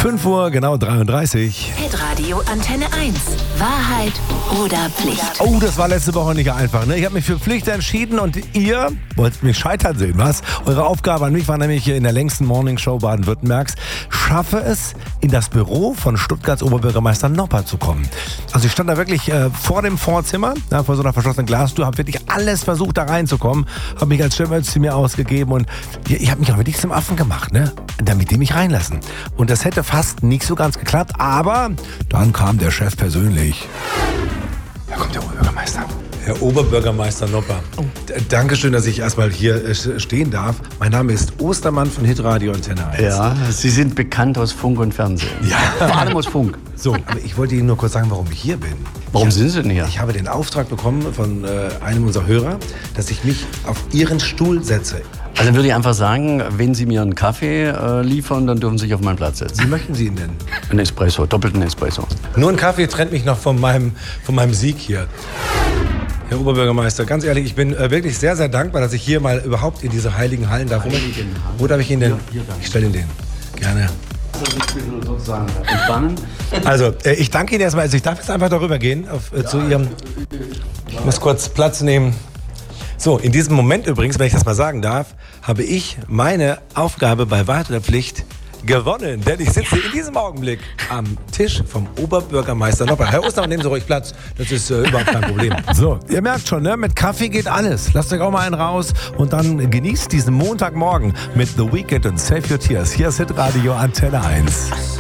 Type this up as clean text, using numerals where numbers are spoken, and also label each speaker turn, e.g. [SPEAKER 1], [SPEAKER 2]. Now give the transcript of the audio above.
[SPEAKER 1] 5 Uhr, genau 33.
[SPEAKER 2] Hitradio Antenne 1. Wahrheit oder Pflicht?
[SPEAKER 1] Oh, das war letzte Woche nicht einfach. Ne? Ich habe mich für Pflicht entschieden und ihr wollt mich scheitern sehen, was? Eure Aufgabe an mich war nämlich in der längsten Morningshow Baden-Württembergs, schaffe es, in das Büro von Stuttgarts Oberbürgermeister Nopper zu kommen. Also ich stand da wirklich vor dem Vorzimmer, vor so einer verschlossenen Glastür, habe wirklich alles versucht, da reinzukommen, habe mich als Stimme ausgegeben und ich habe mich auch wirklich zum Affen gemacht, ne? Damit die mich reinlassen. Und das hätte fast nicht so ganz geklappt, aber dann kam der Chef persönlich. Da kommt der Oberbürgermeister. Herr Oberbürgermeister Nopper. Oh. Dankeschön, dass ich erstmal hier stehen darf. Mein Name ist Ostermann von Hitradio Antenne 1.
[SPEAKER 3] Ja, Sie sind bekannt aus Funk und Fernsehen.
[SPEAKER 1] Ja.
[SPEAKER 3] Vor allem aus Funk.
[SPEAKER 1] So, aber ich wollte Ihnen nur kurz sagen, warum ich hier bin.
[SPEAKER 3] Warum sind Sie denn hier?
[SPEAKER 1] Ich habe den Auftrag bekommen von einem unserer Hörer, dass ich mich auf Ihren Stuhl setze.
[SPEAKER 3] Also würde ich einfach sagen, wenn Sie mir einen Kaffee liefern, dann dürfen Sie sich auf meinen Platz setzen.
[SPEAKER 1] Wie möchten Sie ihn denn?
[SPEAKER 3] Ein Espresso, doppelten Espresso.
[SPEAKER 1] Nur ein Kaffee trennt mich noch von meinem Sieg hier. Herr Oberbürgermeister, ganz ehrlich, ich bin wirklich sehr, sehr dankbar, dass ich hier mal überhaupt in diese heiligen Hallen darf. Wo darf ich ihn denn? Ich stelle ihn den. Gerne. Also, ich danke Ihnen erstmal. Also ich darf jetzt einfach darüber gehen zu Ihrem... Ich muss kurz Platz nehmen. So, in diesem Moment übrigens, wenn ich das mal sagen darf, habe ich meine Aufgabe bei Wahrheit oder Pflicht gewonnen. Denn ich sitze in diesem Augenblick am Tisch vom Oberbürgermeister Nopper. Herr Ostermann, nehmen Sie ruhig Platz. Das ist überhaupt kein Problem. So, ihr merkt schon, ne? Mit Kaffee geht alles. Lasst euch auch mal einen raus und dann genießt diesen Montagmorgen mit The Weeknd und Save Your Tears. Hier ist Hitradio Antenne 1.